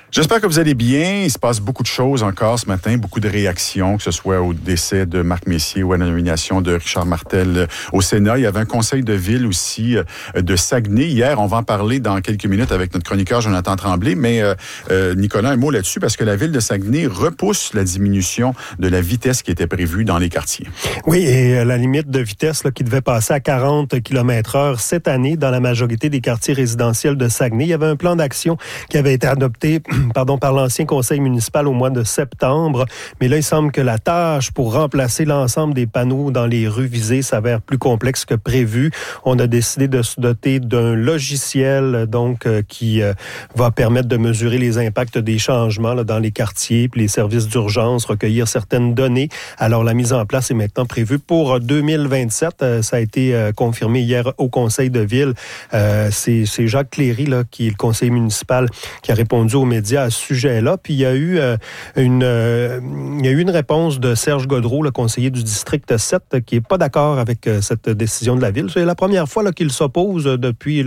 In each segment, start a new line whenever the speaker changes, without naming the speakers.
J'espère que vous allez bien. Il se passe beaucoup de choses encore ce matin, beaucoup de réactions, que ce soit au décès de Marc Messier ou à la nomination de Richard Martel au Sénat. Il y avait un conseil de ville aussi de Saguenay. Hier, on va en parler dans quelques minutes avec notre chroniqueur Jonathan Tremblay. Mais Nicolas, un mot là-dessus, parce que la ville de Saguenay repousse la diminution de la vitesse qui était prévue dans les quartiers.
Oui, et la limite de vitesse qui devait passer à 40 km/h cette année dans la majorité des quartiers résidentiels de Saguenay. Il y avait un plan d'action qui avait été adopté par l'ancien conseil municipal au mois de septembre. Mais là, il semble que la tâche pour remplacer l'ensemble des panneaux dans les rues visées s'avère plus complexe que prévu. On a décidé de se doter d'un logiciel qui va permettre de mesurer les impacts des changements dans les quartiers, puis les services d'urgence, recueillir certaines données. Alors, la mise en place est maintenant prévue pour 2027. Ça a été confirmé hier au conseil de ville. C'est Jacques Cléry, qui est le conseiller municipal, qui a répondu aux médias à ce sujet-là. Puis il y a eu une réponse de Serge Godreau, le conseiller du district 7, qui n'est pas d'accord avec cette décision de la ville. C'est la première fois qu'il s'oppose depuis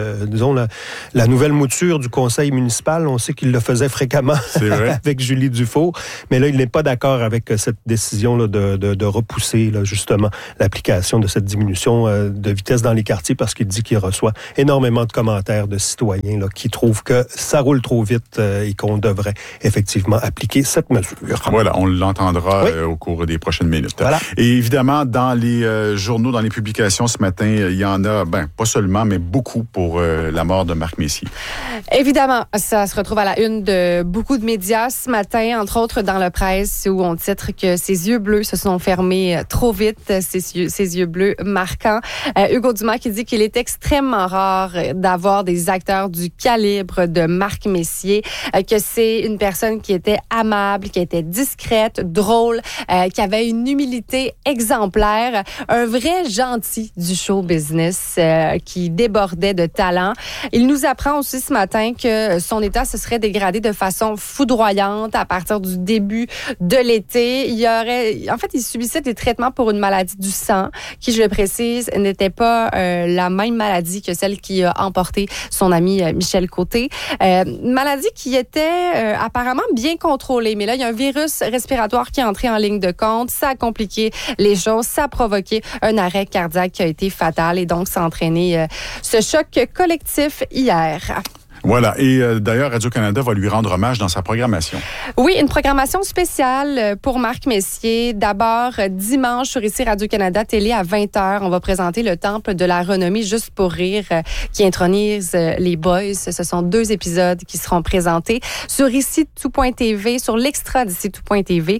la nouvelle mouture du conseil municipal. On sait qu'il le faisait fréquemment avec Julie Dufault, mais là, il n'est pas d'accord avec cette décision de repousser justement l'application de cette diminution de vitesse dans les quartiers, parce qu'il dit qu'il reçoit énormément de commentaires de citoyens qui trouvent que ça roule trop vite et qu'on devrait effectivement appliquer cette mesure.
Voilà, on l'entendra au cours des prochaines minutes.
Voilà.
Et évidemment, dans les journaux, dans les publications ce matin, il y en a, pas seulement, mais beaucoup pour la mort de Marc Messier.
Évidemment, ça se retrouve à la une de beaucoup de médias ce matin, entre autres dans la presse, où on titre que ses yeux bleus se sont fermés trop vite, ses yeux bleus marquants. Hugo Dumas qui dit qu'il est extrêmement rare d'avoir des acteurs du calibre de Marc Messier, que c'est une personne qui était amable, qui était discrète, drôle, qui avait une humilité exemplaire, un vrai gentil du show business qui débordait de talent. Il nous apprend aussi ce matin que son état se serait dégradé de façon foudroyante à partir du début de l'été. Il subissait des traitements pour une maladie du sang qui, je le précise, n'était pas la même maladie que celle qui a emporté son ami Michel Côté. Une maladie qui était apparemment bien contrôlée, mais là, il y a un virus respiratoire qui est entré en ligne de compte. Ça a compliqué les choses. Ça a provoqué un arrêt cardiaque qui a été fatal et donc ça a entraîné ce choc collectif hier.
Voilà. Et d'ailleurs, Radio-Canada va lui rendre hommage dans sa programmation.
Oui, une programmation spéciale pour Marc Messier. D'abord, dimanche, sur ici Radio-Canada Télé à 20h, on va présenter le Temple de la renommée Juste pour rire qui intronise les Boys. Ce sont 2 épisodes qui seront présentés sur ici tout.tv, sur l'extra d'ici tout.tv.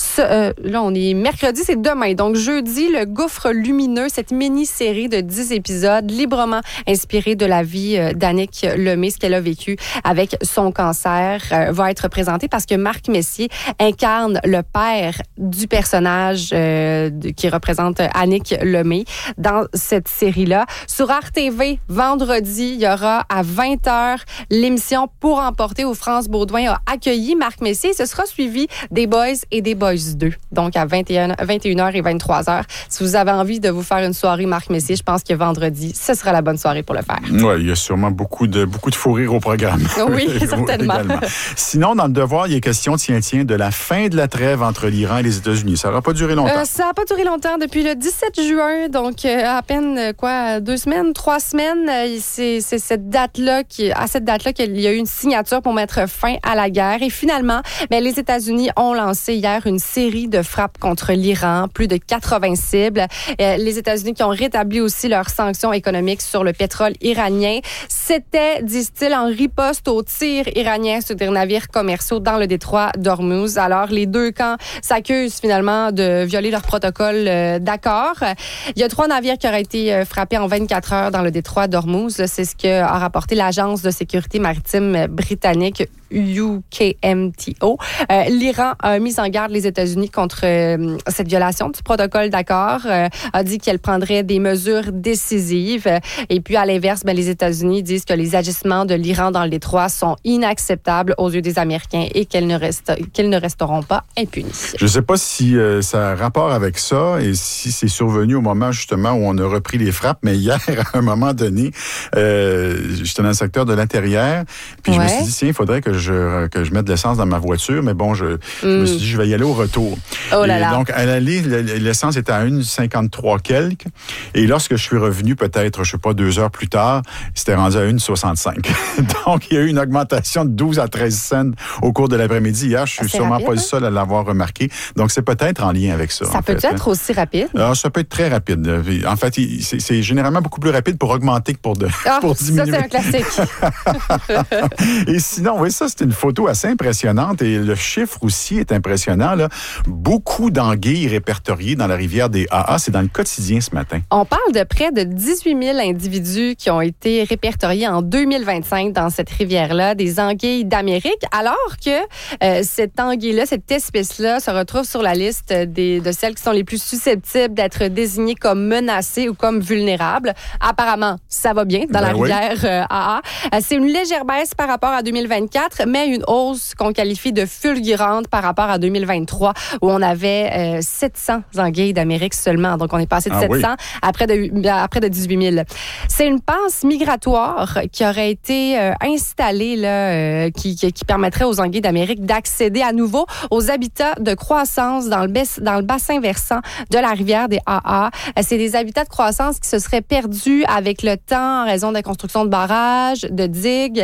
Là, on est mercredi, c'est demain. Donc, jeudi, le Gouffre lumineux, cette mini-série de 10 épisodes librement inspirée de la vie d'Annick Lemay, ce qu'elle a vécu avec son cancer, va être présenté parce que Marc Messier incarne le père du personnage qui représente Annick Lemay dans cette série-là. Sur RTV, vendredi, il y aura à 20h l'émission Pour emporter où France Baudouin a accueilli Marc Messier. Ce sera suivi des Boys et des Boys 2, donc à 21h et 23h. Si vous avez envie de vous faire une soirée Marc Messier, je pense que vendredi, ce sera la bonne soirée pour le faire.
Oui, il y a sûrement beaucoup de fou rire au programme.
Oui, certainement.
Sinon, dans le Devoir, il est question, tiens, de la fin de la trêve entre l'Iran et les États-Unis. Ça n'aura pas duré longtemps.
Ça n'a pas duré longtemps. Depuis le 17 juin, donc à peine 2 semaines, 3 semaines, c'est à cette date-là qu'il y a eu une signature pour mettre fin à la guerre. Et finalement, les États-Unis ont lancé hier une série de frappes contre l'Iran, plus de 80 cibles. Les États-Unis qui ont rétabli aussi leurs sanctions économiques sur le pétrole iranien. C'était, disent-ils, en riposte aux tirs iraniens sur des navires commerciaux dans le détroit d'Ormuz. Alors, les deux camps s'accusent finalement de violer leur protocole d'accord. Il y a 3 navires qui auraient été frappés en 24 heures dans le détroit d'Ormuz. C'est ce qu'a rapporté l'Agence de sécurité maritime britannique UKMTO. L'Iran a mis en garde les États-Unis contre cette violation du protocole d'accord, a dit qu'elle prendrait des mesures décisives. Et puis, à l'inverse, les États-Unis disent que les agissements de l'Iran dans le détroit sont inacceptables aux yeux des Américains et qu'ils ne resteront pas impunis.
Je ne sais pas si ça a rapport avec ça et si c'est survenu au moment justement où on a repris les frappes, mais hier, à un moment donné, j'étais dans le secteur de l'intérieur, puis je me suis dit, tiens, il faudrait que je mette de l'essence dans ma voiture, mais bon, je me suis dit, je vais y aller au retour.
Oh là là.
Donc, à l'aller, l'essence était à 1,53 quelques. Et lorsque je suis revenu, peut-être, je sais pas, 2 heures plus tard, c'était rendu à 1,65. Donc, il y a eu une augmentation de 12 à 13 cents au cours de l'après-midi. Hier, je suis sûrement pas le seul à l'avoir remarqué. Donc, c'est peut-être en lien avec ça.
Ça peut être aussi rapide?
Alors, ça peut être très rapide. En fait, c'est généralement beaucoup plus rapide pour augmenter que pour diminuer.
Ça, c'est un classique.
Et sinon, oui, ça, c'est une photo assez impressionnante. Et le chiffre aussi est impressionnant, là. Beaucoup d'anguilles répertoriées dans la rivière des AA. C'est dans le quotidien ce matin.
On parle de près de 18 000 individus qui ont été répertoriés en 2025 dans cette rivière-là, des anguilles d'Amérique, alors que cette anguille-là, cette espèce-là, se retrouve sur la liste de celles qui sont les plus susceptibles d'être désignées comme menacées ou comme vulnérables. Apparemment, ça va bien dans la rivière AA. C'est une légère baisse par rapport à 2024, mais une hausse qu'on qualifie de fulgurante par rapport à 2023, où on avait 700 anguilles d'Amérique seulement. Donc, on est passé de 700 à près de 18 000. C'est une passe migratoire qui aurait été installée, là, qui permettrait aux anguilles d'Amérique d'accéder à nouveau aux habitats de croissance dans le bassin versant de la rivière des AA. C'est des habitats de croissance qui se seraient perdus avec le temps en raison de la construction de barrages, de digues,